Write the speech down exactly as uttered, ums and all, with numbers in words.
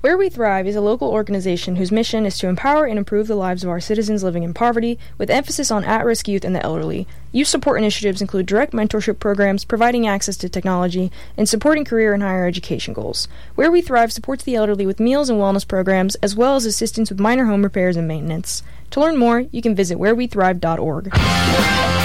Where We Thrive is a local organization whose mission is to empower and improve the lives of our citizens living in poverty, with emphasis on at-risk youth and the elderly. Youth support initiatives include direct mentorship programs, providing access to technology, and supporting career and higher education goals. Where We Thrive supports the elderly with meals and wellness programs, as well as assistance with minor home repairs and maintenance. To learn more, you can visit where we thrive dot org.